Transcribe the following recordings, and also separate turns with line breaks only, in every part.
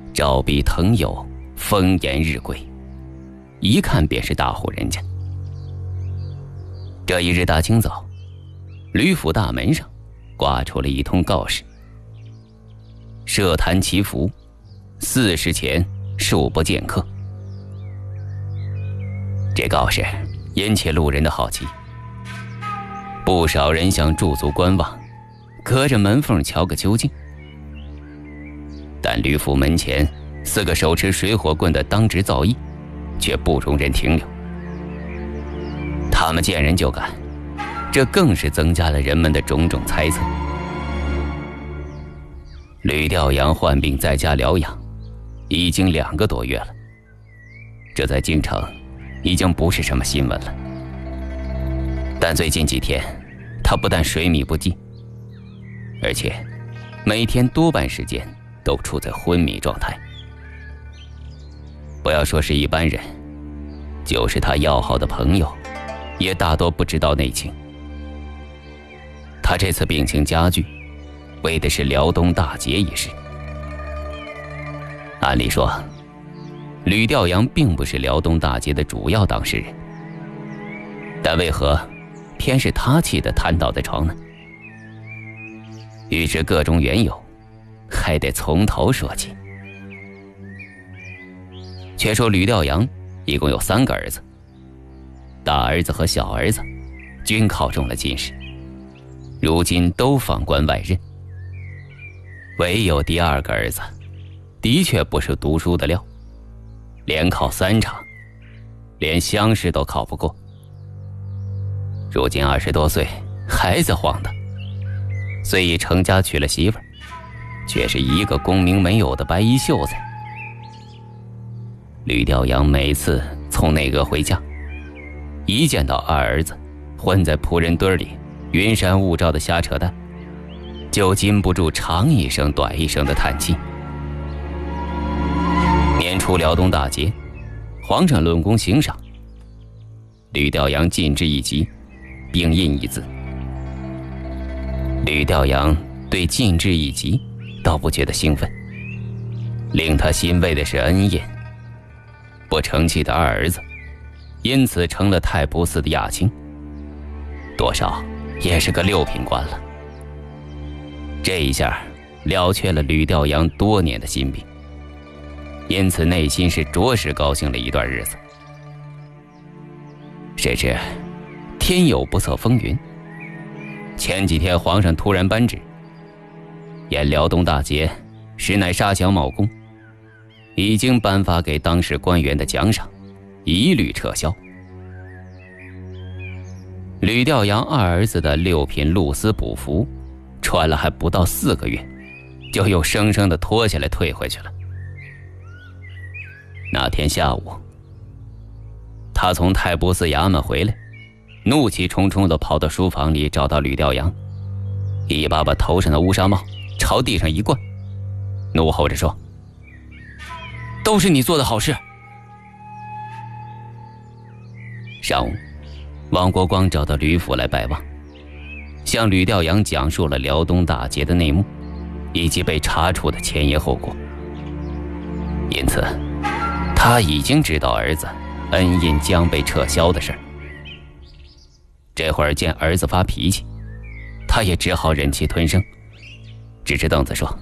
照壁腾友，风颜日贵，一看便是大户人家。这一日大清早，吕府大门上挂出了一通告示：设坛祈福，4时前恕不见客。这告示引起路人的好奇，不少人向驻足观望，隔着门缝瞧个究竟。但吕府门前4个手持水火棍的当值造诣却不容人停留。他们见人就赶，这更是增加了人们的种种猜测。吕调阳患病在家疗养，已经2个多月了，这在京城已经不是什么新闻了。但最近几天，他不但水米不进，而且每天多半时间都处在昏迷状态。不要说是一般人，就是他要好的朋友，也大多不知道内情。他这次病情加剧，为的是辽东大捷一事。按理说，吕调阳并不是辽东大捷的主要当事人，但为何偏是他气得瘫倒在床呢？预知各种缘由，还得从头说起。却说吕调阳一共有3个儿子，大儿子和小儿子均考中了进士，如今都放官外任。唯有第2个儿子，的确不是读书的料，连考3场，连乡试都考不过。如今20多岁，还在晃荡，虽已成家娶了媳妇儿，却是一个功名没有的白衣秀才。吕调阳每次从内阁回家，一见到2儿子混在仆人堆里云山雾罩的瞎扯淡，就禁不住长一声短一声的叹气。年初辽东大捷，皇上论功行赏，吕调阳进至一级，并印一字。吕调阳对进至一级倒不觉得兴奋，令他欣慰的是恩印。不成器的2儿子因此成了太仆寺的亚卿，多少也是个6品官了。这一下了却了吕调阳多年的心病，因此内心是着实高兴了一段日子。谁知天有不测风云，前几天皇上突然颁旨，沿辽东大捷实乃杀降冒功，已经颁发给当时官员的奖赏一律撤销。吕调阳2儿子的6品露丝补服穿了还不到4个月，就又生生地脱下来退回去了。那天下午，他从太仆寺衙门回来，怒气冲冲地跑到书房里，找到吕调阳，一把把头上的乌纱帽朝地上一灌，怒吼着说：都是你做的好事。上午，王国光找到吕府来拜望，向吕调阳讲述了辽东大捷的内幕，以及被查处的前因后果。因此，他已经知道儿子恩印将被撤销的事儿。这会儿见儿子发脾气，他也只好忍气吞声，指着凳子说：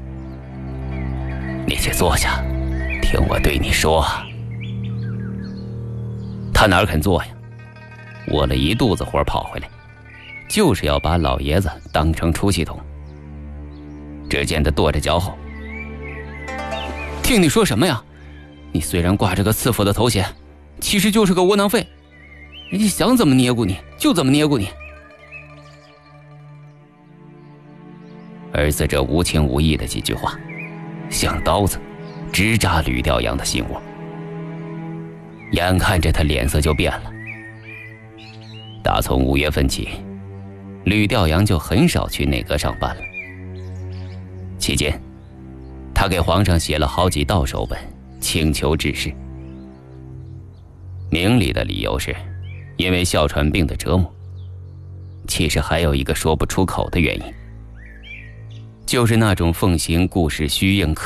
你去坐下，听我对你说。他哪肯坐呀，窝了一肚子火跑回来，就是要把老爷子当成出气筒。只见他跺着脚吼：听你说什么呀？你虽然挂着个赐府的头衔，其实就是个窝囊废，人家想怎么捏咕你就怎么捏咕你。儿子这无情无义的几句话，像刀子直扎吕调阳的心窝。眼看着他脸色就变了。打从5月份起，吕调阳就很少去内阁上班了。期间，他给皇上写了好几道手本，请求治事。明里的理由是因为哮喘病的折磨，其实还有一个说不出口的原因，就是那种奉行故事虚应